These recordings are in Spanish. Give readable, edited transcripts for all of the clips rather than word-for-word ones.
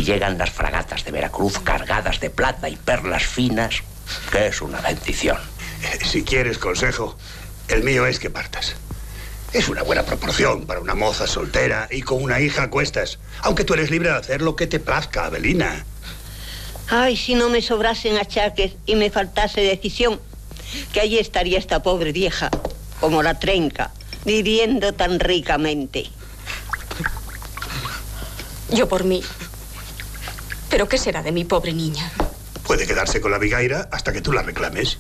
llegan las fragatas de Veracruz cargadas de plata y perlas finas, que es una bendición. Si quieres consejo, el mío es que partas. Es una buena proporción para una moza soltera y con una hija a cuestas. Aunque tú eres libre de hacer lo que te plazca, Avelina. Ay, si no me sobrasen achaques y me faltase decisión, que allí estaría esta pobre vieja, como la trenca, viviendo tan ricamente. Yo por mí. ¿Pero qué será de mi pobre niña? Puede quedarse con la vigaira hasta que tú la reclames.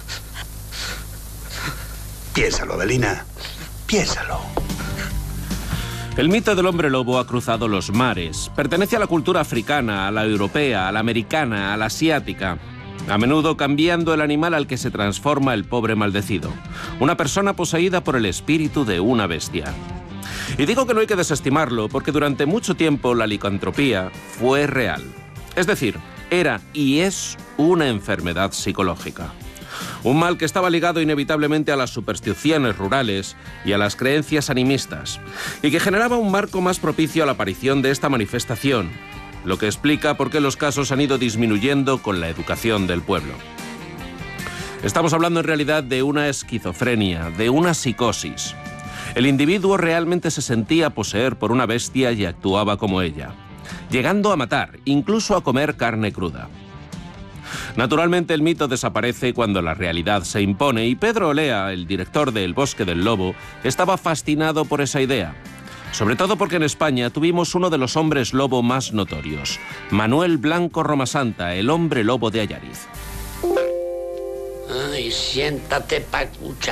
Piénsalo, Avelina. Piénsalo. El mito del hombre lobo ha cruzado los mares. Pertenece a la cultura africana, a la europea, a la americana, a la asiática. A menudo cambiando el animal al que se transforma el pobre maldecido. Una persona poseída por el espíritu de una bestia. Y digo que no hay que desestimarlo porque durante mucho tiempo la licantropía fue real. Es decir, era y es una enfermedad psicológica. Un mal que estaba ligado inevitablemente a las supersticiones rurales y a las creencias animistas, y que generaba un marco más propicio a la aparición de esta manifestación, lo que explica por qué los casos han ido disminuyendo con la educación del pueblo. Estamos hablando en realidad de una esquizofrenia, de una psicosis. El individuo realmente se sentía poseer por una bestia y actuaba como ella, llegando a matar, incluso a comer carne cruda. Naturalmente el mito desaparece cuando la realidad se impone y Pedro Olea, el director de El Bosque del Lobo, estaba fascinado por esa idea. Sobre todo porque en España tuvimos uno de los hombres lobo más notorios, Manuel Blanco Romasanta, el hombre lobo de Allariz. Ay, siéntate, Pacucha.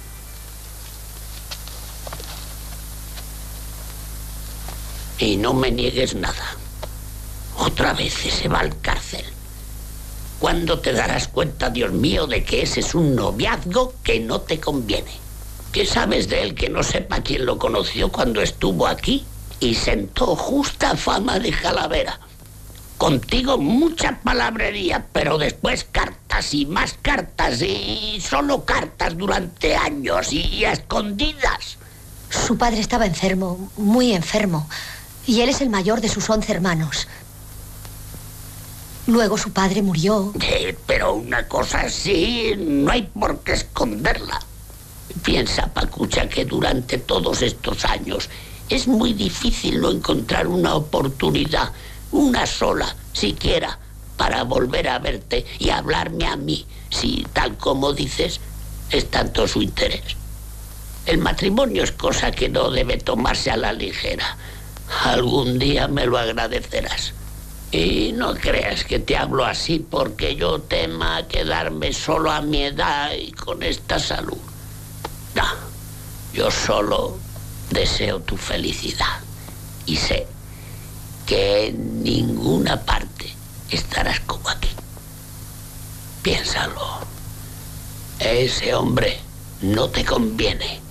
Y no me niegues nada. Otra vez se va al cárcel. ¿Cuándo te darás cuenta, Dios mío, de que ese es un noviazgo que no te conviene? ¿Qué sabes de él que no sepa quién lo conoció cuando estuvo aquí y sentó justa fama de calavera? Contigo mucha palabrería, pero después cartas y más cartas y solo cartas durante años y a escondidas. Su padre estaba enfermo, muy enfermo, y él es el mayor de sus 11 hermanos. Luego su padre murió. Pero una cosa así no hay por qué esconderla. Piensa, Pacucha, que durante todos estos años es muy difícil no encontrar una oportunidad, una sola, siquiera, para volver a verte y hablarme a mí, si, tal como dices, es tanto su interés. El matrimonio es cosa que no debe tomarse a la ligera. Algún día me lo agradecerás. Y no creas que te hablo así porque yo tema quedarme solo a mi edad y con esta salud. No, yo solo deseo tu felicidad y sé que en ninguna parte estarás como aquí. Piénsalo. Ese hombre no te conviene.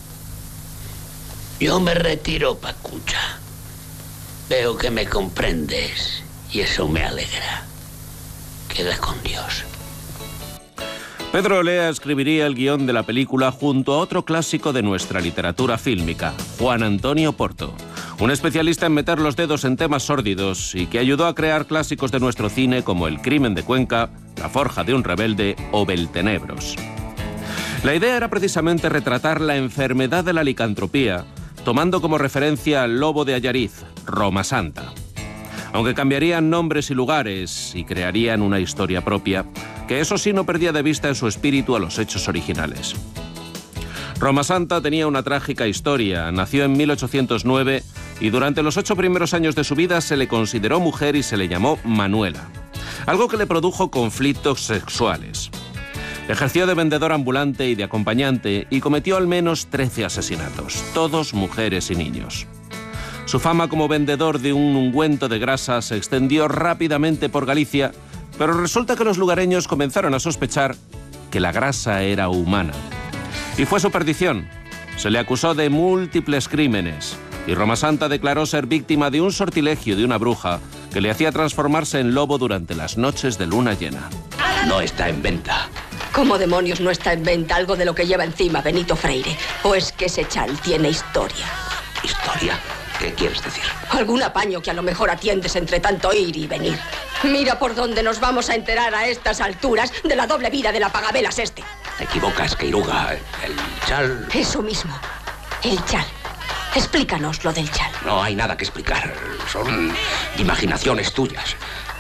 Yo me retiro, Pacucha. Veo que me comprendes. Y eso me alegra. Queda con Dios. Pedro Olea escribiría el guión de la película junto a otro clásico de nuestra literatura fílmica, Juan Antonio Porto, un especialista en meter los dedos en temas sórdidos y que ayudó a crear clásicos de nuestro cine como El crimen de Cuenca, La forja de un rebelde o Beltenebros. La idea era precisamente retratar la enfermedad de la licantropía, tomando como referencia al lobo de Allariz, Romasanta. Aunque cambiarían nombres y lugares y crearían una historia propia, que eso sí no perdía de vista en su espíritu a los hechos originales. Romasanta tenía una trágica historia. Nació en 1809 y durante los 8 primeros años de su vida se le consideró mujer y se le llamó Manuela, algo que le produjo conflictos sexuales. Ejerció de vendedor ambulante y de acompañante y cometió al menos 13 asesinatos, todos mujeres y niños. Su fama como vendedor de un ungüento de grasa se extendió rápidamente por Galicia, pero resulta que los lugareños comenzaron a sospechar que la grasa era humana. Y fue su perdición. Se le acusó de múltiples crímenes y Romasanta declaró ser víctima de un sortilegio de una bruja que le hacía transformarse en lobo durante las noches de luna llena. No está en venta. ¿Cómo demonios no está en venta algo de lo que lleva encima Benito Freire? ¿O es que ese chal tiene historia? ¿Historia? ¿Qué quieres decir? Algún apaño que a lo mejor atiendes entre tanto ir y venir. Mira por dónde nos vamos a enterar a estas alturas de la doble vida del apagavelas este. Te equivocas, Queiruga. El chal... Eso mismo. El chal. Explícanos lo del chal. No hay nada que explicar. Son imaginaciones tuyas.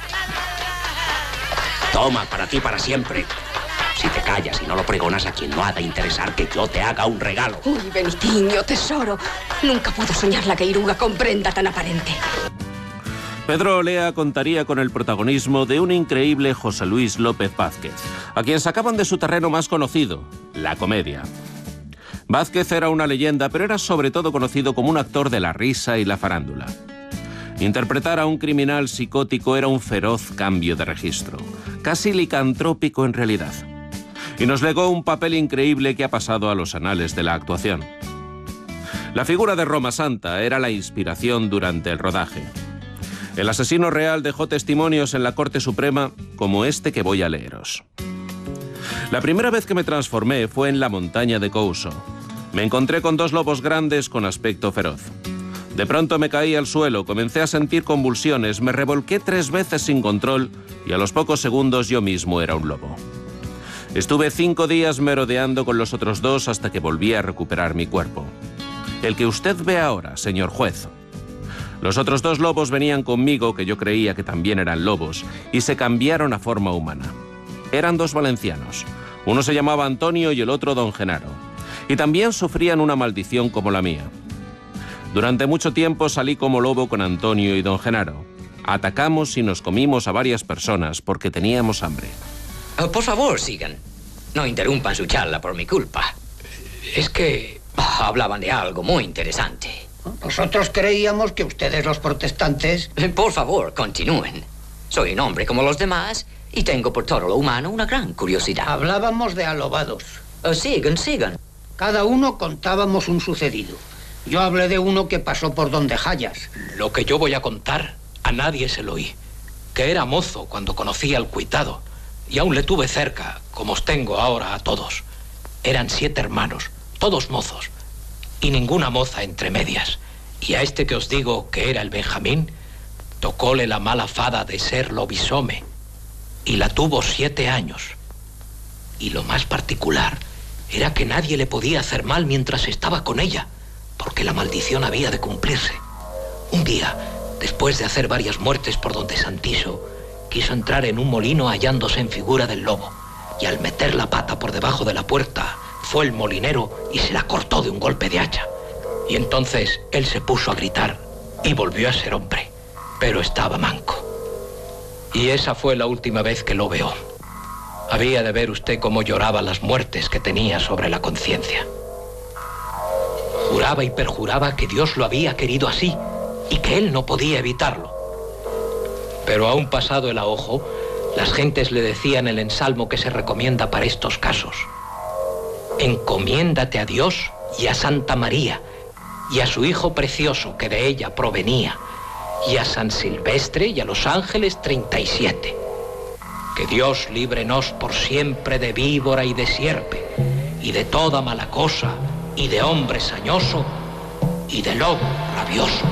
Toma, para ti, para siempre. Si te callas y no lo pregonas, a quien no ha de interesar que yo te haga un regalo. Uy, Benitiño, tesoro. Nunca puedo soñar la Queiruga con prenda tan aparente. Pedro Olea contaría con el protagonismo de un increíble José Luis López Vázquez, a quien sacaban de su terreno más conocido, la comedia. Vázquez era una leyenda, pero era sobre todo conocido como un actor de la risa y la farándula. Interpretar a un criminal psicótico era un feroz cambio de registro, casi licantrópico en realidad. Y nos legó un papel increíble que ha pasado a los anales de la actuación. La figura de Roma Santa era la inspiración durante el rodaje. El asesino real dejó testimonios en la Corte Suprema como este que voy a leeros. La primera vez que me transformé fue en la montaña de Couso. Me encontré con dos lobos grandes con aspecto feroz. De pronto me caí al suelo, comencé a sentir convulsiones, me revolqué 3 veces sin control y a los pocos segundos yo mismo era un lobo. Estuve 5 días merodeando con los otros dos hasta que volví a recuperar mi cuerpo. El que usted ve ahora, señor juez. Los otros 2 lobos venían conmigo, que yo creía que también eran lobos, y se cambiaron a forma humana. Eran 2 valencianos. Uno se llamaba Antonio y el otro Don Genaro. Y también sufrían una maldición como la mía. Durante mucho tiempo salí como lobo con Antonio y Don Genaro. Atacamos y nos comimos a varias personas porque teníamos hambre. Por favor, sigan. No interrumpan su charla por mi culpa. Es que hablaban de algo muy interesante. Nosotros creíamos que ustedes, los protestantes... Por favor, continúen. Soy un hombre como los demás y tengo por todo lo humano una gran curiosidad. Hablábamos de alobados. Sigan. Cada uno contábamos un sucedido. Yo hablé de uno que pasó por donde Jayas. Lo que yo voy a contar, a nadie se lo oí. Que era mozo cuando conocí al cuitado. Y aún le tuve cerca, como os tengo ahora a todos. Eran 7 hermanos, todos mozos. Y ninguna moza entre medias. Y a este que os digo que era el Benjamín, tocóle la mala fada de ser lobisome. Y la tuvo 7 años. Y lo más particular era que nadie le podía hacer mal mientras estaba con ella, porque la maldición había de cumplirse. Un día, después de hacer varias muertes por donde Santiso, quiso entrar en un molino hallándose en figura del lobo, y al meter la pata por debajo de la puerta, fue el molinero y se la cortó de un golpe de hacha. Y entonces él se puso a gritar y volvió a ser hombre, pero estaba manco. Y esa fue la última vez que lo veo. Había de ver usted cómo lloraba las muertes que tenía sobre la conciencia. Juraba y perjuraba que Dios lo había querido así y que él no podía evitarlo. Pero aún pasado el ahojo, las gentes le decían el ensalmo que se recomienda para estos casos. Encomiéndate a Dios y a Santa María, y a su Hijo precioso que de ella provenía, y a San Silvestre y a los ángeles 37. Que Dios líbrenos por siempre de víbora y de sierpe, y de toda mala cosa, y de hombre sañoso, y de lobo rabioso.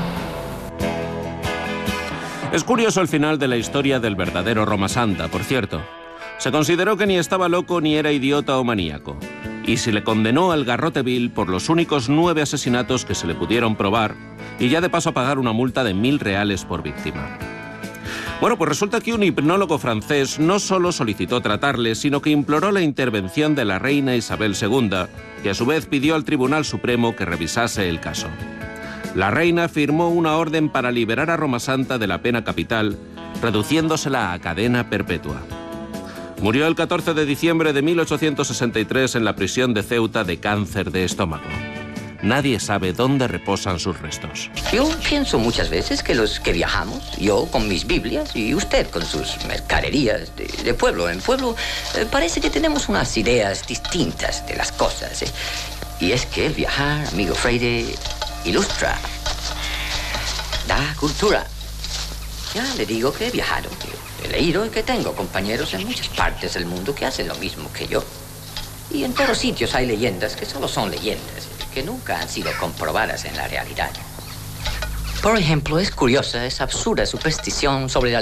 Es curioso el final de la historia del verdadero Roma Santa, por cierto. Se consideró que ni estaba loco ni era idiota o maníaco. Y se le condenó al garrote vil por los únicos 9 asesinatos que se le pudieron probar, y ya de paso a pagar una multa de 1000 reales por víctima. Bueno, pues resulta que un hipnólogo francés no solo solicitó tratarle, sino que imploró la intervención de la reina Isabel II, que a su vez pidió al Tribunal Supremo que revisase el caso. La reina firmó una orden para liberar a Roma Santa de la pena capital, reduciéndosela a cadena perpetua. Murió el 14 de diciembre de 1863 en la prisión de Ceuta de cáncer de estómago. Nadie sabe dónde reposan sus restos. Yo pienso muchas veces que los que viajamos, yo con mis Biblias y usted con sus mercaderías de pueblo en pueblo, parece que tenemos unas ideas distintas de las cosas. Y es que el viajar, amigo Freire, ilustra, da cultura. Ya le digo que he viajado, he leído y que tengo compañeros en muchas partes del mundo que hacen lo mismo que yo. Y en todos sitios hay leyendas que solo son leyendas, que nunca han sido comprobadas en la realidad. Por ejemplo, es curiosa esa absurda superstición sobre la